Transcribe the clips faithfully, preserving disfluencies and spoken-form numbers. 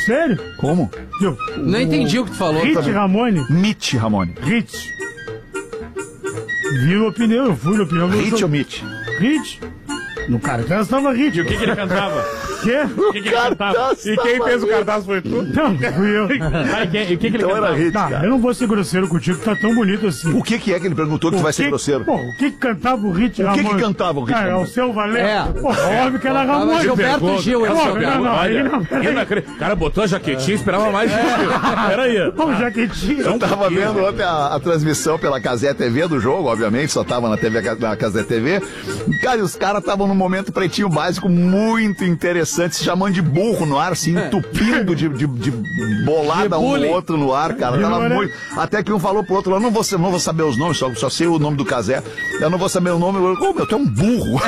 Sério? Como? Eu, Não entendi o que tu falou. Hit também. Ramone. Mitch Ramone. Hit. Viu a opinião, eu fui na opinião do... Hit ou Mitch? Hit. No cartaz tava Hit. E o que, que ele cantava? Quê? O que, que ele cantava? E quem fez o cartaz foi tu? Não, fui eu. Ah, e, quem, e o que, que ele Então cantava? era Hit, Tá, cara. eu não vou ser grosseiro contigo, que tá tão bonito assim. O que que é que ele perguntou que tu vai ser que- grosseiro? Pô, o que que cantava o Hit O que Ramone? que cantava o Hit Ah, é o Ramone? seu Valente. É. Pô, óbvio que era Tava Ramone. Gilberto pergunta. Gil, esse Pô, é o não, não, aí não, peraí. Inacreditável. Cara, botou a jaquetinha, esperava mais disso. Peraí. Pô, jaquetinho. Eu tava vendo ontem a, a transmissão pela Cazé T V do jogo, obviamente, só tava na, T V, na Cazé T V. Cara, e os caras estavam num momento pretinho básico muito interessante, se chamando de burro no ar, se entupindo de, de, de bolada De um bullying. no outro no ar, cara. Tava Olha. muito... Até que um falou pro outro, eu não vou, ser- não vou saber os nomes, só, só sei o nome do Cazé. Eu não vou saber o nome. Eu, oh, meu, tu é um burro.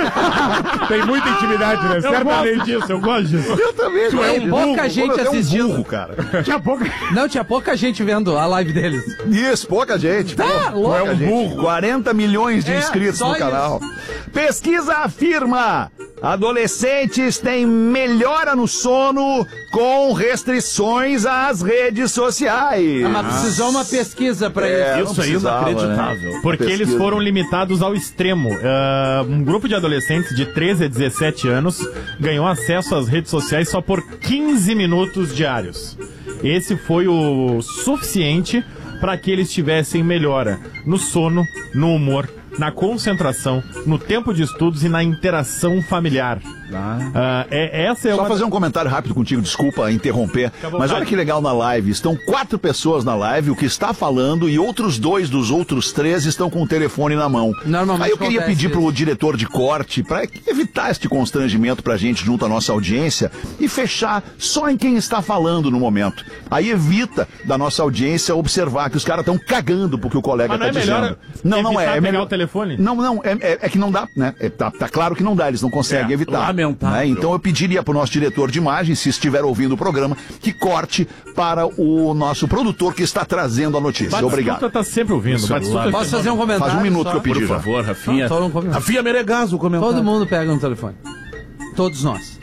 Tem muita intimidade, né? Eu Certamente. gosto disso, eu gosto disso. Eu também. Tu é um burro. pouca Ô, gente meu, tu é um assistindo. burro, cara. Daqui a pouco... Não, tinha pouca gente vendo a live deles. Isso, pouca gente. Tá, pô, louco. pouca É um gente. burro. quarenta milhões de É, inscritos só no canal. Pesquisa afirma: adolescentes têm melhora no sono com restrições às redes sociais. Ah, mas precisou uma pesquisa pra É, isso. Isso aí é precisava, inacreditável. né? Porque Pesquisa. eles foram limitados ao extremo. Ah, um grupo de adolescentes de treze a dezessete anos ganhou acesso às redes sociais só por quinze minutos diários. Esse foi o suficiente para que eles tivessem melhora no sono, no humor, na concentração, no tempo de estudos e na interação familiar. Ah, é, essa é Só uma... fazer um comentário rápido contigo, desculpa interromper. Mas olha que legal na live. Estão quatro pessoas na live, o que está falando, e outros dois dos outros três estão com o telefone na mão. Normalmente Aí eu queria acontece pedir pro isso. diretor de corte para evitar este constrangimento pra gente junto à nossa audiência e fechar só em quem está falando no momento. Aí evita da nossa audiência observar que os caras estão cagando porque o colega Mas não tá é melhor dizendo. Não, não é. evitar É pegar melhor o telefone? Não, não, é, é- é que não dá, né? É, tá, tá claro que não dá, eles não conseguem É, evitar. lamentável. Né? Então eu pediria pro nosso diretor de imagem, se estiver ouvindo o programa, que corte para o nosso produtor que está trazendo a notícia. Batistuta Obrigado. tá sempre ouvindo. Batistuta Posso fazer um comentário? Faz um minuto só? que eu pedi Por já. favor, Rafinha. Não, todo mundo- Rafinha Meregaso, o comentário. Todo mundo pega no telefone. Todos nós.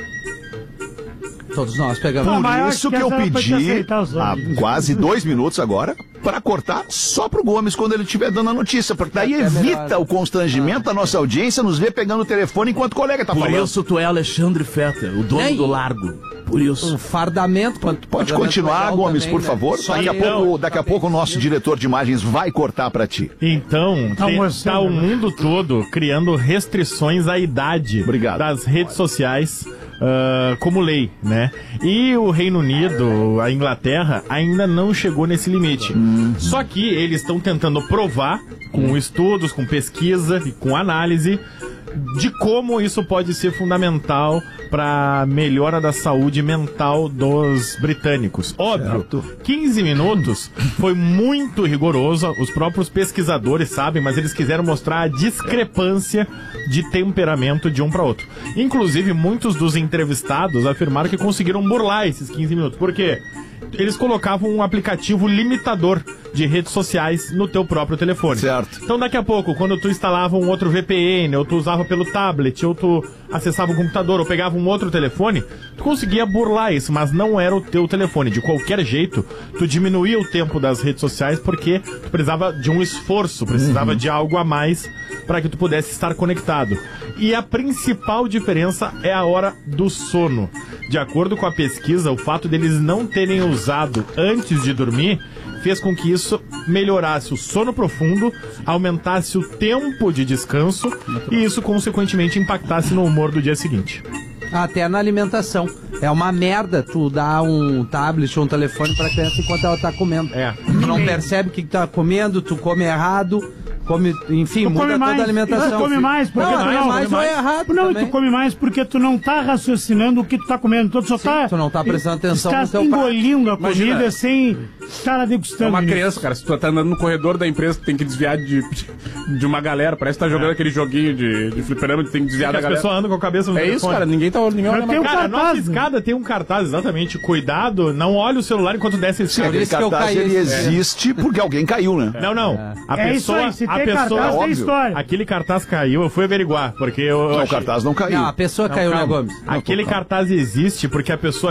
Todos nós pegamos. Pô, Por mas eu isso acho que que eu essa era pra te pedi aceitar os há homens. quase dois minutos agora para cortar só pro Gomes quando ele estiver dando a notícia, porque daí É evita melhor. o constrangimento da nossa audiência nos ver pegando o telefone enquanto o colega tá Por falando. isso tu é Alexandre Fetter, o dono Ei. do largo. Por isso. Um fardamento. Pode fardamento continuar, legal Gomes, também, por né? favor. Só Daqui a que- pouco, daqui a Tá pouco o bem nosso decidido. diretor de imagens vai cortar para ti. Então, Tá te- você, tá o né? mundo todo criando restrições à idade Obrigado. das redes sociais ah, como lei, né? E o Reino Unido, a Inglaterra, ainda não chegou nesse limite. Só que eles estão tentando provar, com estudos, com pesquisa e com análise, de como isso pode ser fundamental para melhora da saúde mental dos britânicos. Óbvio, quinze minutos foi muito rigoroso, os próprios pesquisadores sabem, mas eles quiseram mostrar a discrepância de temperamento de um para outro. Inclusive, muitos dos entrevistados afirmaram que conseguiram burlar esses quinze minutos. Por quê? Eles colocavam um aplicativo limitador de redes sociais no teu próprio telefone. Certo. Então daqui a pouco, quando tu instalava um outro V P N, ou tu usava pelo tablet, ou tu acessava um computador, ou pegava um outro telefone, tu conseguia burlar isso, mas não era o teu telefone. De qualquer jeito, tu diminuía o tempo das redes sociais porque tu precisava de um esforço, precisava de algo a mais para que tu pudesse estar conectado. E a principal diferença é a hora do sono. De acordo com a pesquisa, o fato deles não terem usado antes de dormir fez com que isso melhorasse o sono profundo, aumentasse o tempo de descanso e isso, consequentemente, impactasse no humor do dia seguinte. Até na alimentação. É uma merda tu dar um tablet ou um telefone pra criança enquanto ela tá comendo. É. Tu não percebe o que, que tá comendo, tu come errado, come, enfim, Tu muda come toda mais, a alimentação. tu come mais, porque não, tu não, não, mais come ou é mais. errado Não, também. tu come mais porque tu não tá raciocinando o que tu tá comendo. Tu só Sim, tá... tu não tá prestando atenção Está no teu engolindo a Imagina. comida sem estar degustando. É uma isso. criança, cara. Se tu tá andando no corredor da empresa, tu tem que desviar de, de uma galera. Parece que tá jogando aquele joguinho de, de fliperama, tu tem que desviar Porque da as galera. pessoas andam com a cabeça no É isso, telefone. cara. Ninguém tá ninguém olha Eu tenho mais. Cara, a nossa cartaz, né? escada tem um cartaz, exatamente. Cuidado, não olhe o celular enquanto desce a Sim, escada. aquele isso que eu cartaz caí ele esse- existe porque alguém caiu, né? Não, não. A É isso pessoa, aí, se a tem pessoa, cartaz, tem óbvio. história. aquele cartaz caiu, eu fui averiguar, porque eu, eu Não, o achei- cartaz não caiu. Não, a pessoa caiu, né, calma. Gomes? Aquele cartaz existe porque a pessoa